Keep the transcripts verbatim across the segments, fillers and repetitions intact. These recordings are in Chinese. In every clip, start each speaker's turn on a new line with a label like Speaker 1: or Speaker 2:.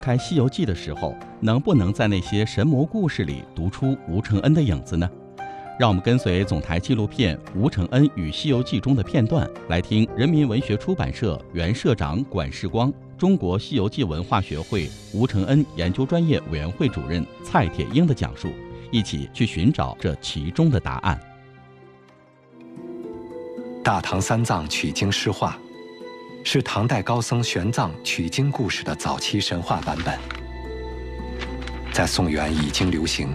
Speaker 1: 看《西游记》的时候，能不能在那些神魔故事里读出吴承恩的影子呢？让我们跟随总台纪录片《吴承恩与西游记》中的片段，来听人民文学出版社原社长管世光、中国西游记文化学会吴承恩研究专业委员会主任蔡铁英的讲述，一起去寻找这其中的答案。
Speaker 2: 大唐三藏取经诗话，是唐代高僧玄奘取经故事的早期神话版本，在宋元已经流行。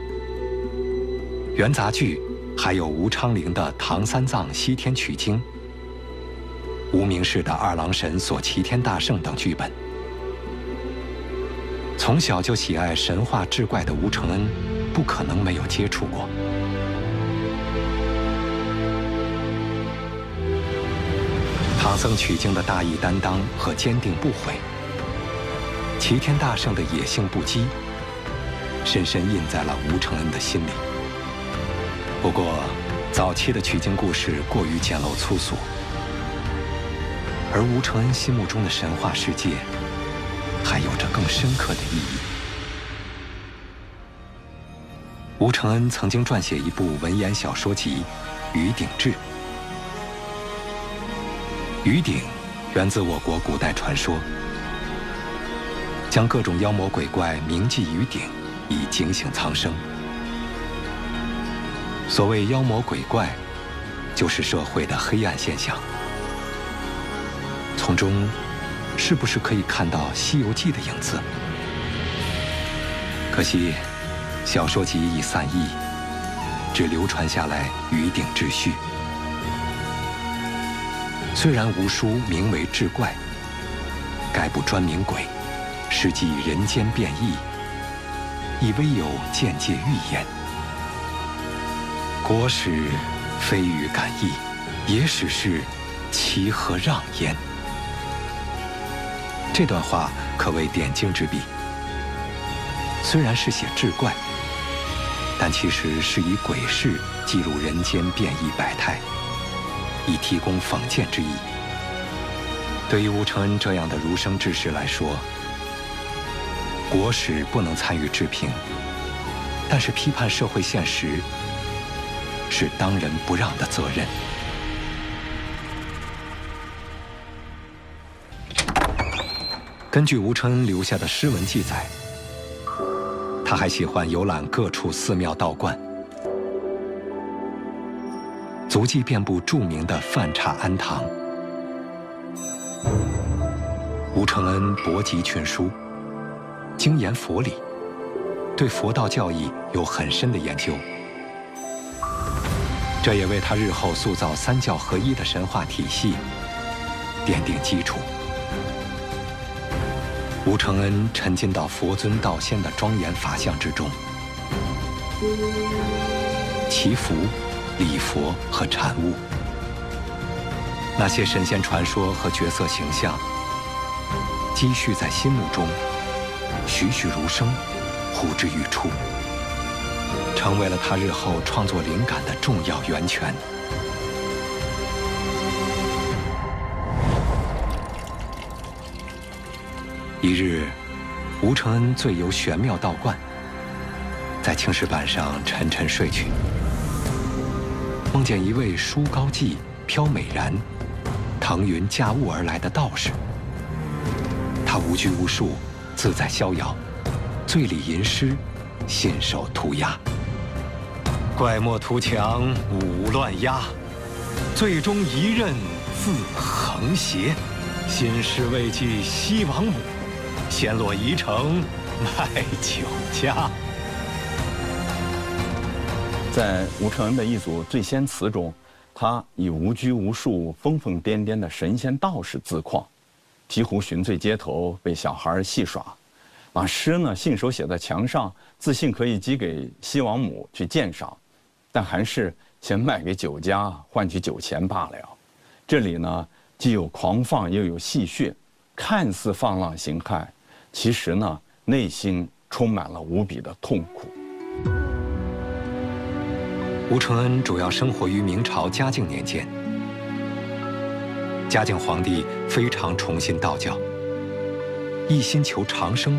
Speaker 2: 元杂剧还有吴昌龄的《唐三藏西天取经》，无名氏的《二郎神锁齐天大圣》等剧本。从小就喜爱神话志怪的吴承恩，不可能没有接触过。唐僧取经的大义担当和坚定不悔，齐天大圣的野性不羁，深深印在了吴承恩的心里。不过，早期的取经故事过于简陋粗俗，而吴承恩心目中的神话世界，还有着更深刻的意义。吴承恩曾经撰写一部文言小说集《鱼鼎志》。鱼鼎源自我国古代传说，将各种妖魔鬼怪铭记于鼎，以警醒苍生。所谓妖魔鬼怪，就是社会的黑暗现象。从中，是不是可以看到《西游记》的影子？可惜，小说集已散佚，只流传下来《鱼鼎志序》。虽然无书名为志怪，概不专名鬼，实际人间变异，亦微有间接预言。国史非语感意，野史是其何让焉？这段话可谓点睛之笔。虽然是写志怪，但其实是以鬼事记录人间变异百态，以提供讽谏之意。对于吴承恩这样的儒生志士来说，国史不能参与制评，但是批判社会现实是当仁不让的责任。根据吴承恩留下的诗文记载，他还喜欢游览各处寺庙道观，足迹遍布著名的梵刹庵堂。吴承恩博集群书，精研佛理，对佛道教义有很深的研究，这也为他日后塑造三教合一的神话体系奠定基础。吴承恩沉浸到佛尊道仙的庄严法相之中，祈福、礼佛和禅悟，那些神仙传说和角色形象，积蓄在心目中，栩栩如生，呼之欲出，成为了他日后创作灵感的重要源泉。一日，吴承恩醉游玄妙道观，在青石板上沉沉睡去，梦见一位梳高髻、飘美髯、腾云驾雾而来的道士。他无拘无束，自在逍遥，醉里吟诗，信手涂鸦。怪莫图强，舞乱鸦，最终一任自横斜。新诗未记西王母，先落宜城卖酒家。
Speaker 3: 在吴承恩的一组醉仙词中，他以无拘无束、疯疯癫癫的神仙道士自况，醍醐寻醉街头被小孩戏耍，把诗呢信手写在墙上，自信可以寄给西王母去鉴赏，但还是先卖给酒家换取酒钱罢了。这里呢既有狂放又有戏谑，看似放浪形骸，其实呢内心充满了无比的痛苦。
Speaker 2: 吴承恩主要生活于明朝嘉靖年间，嘉靖皇帝非常崇信道教， 一心求长生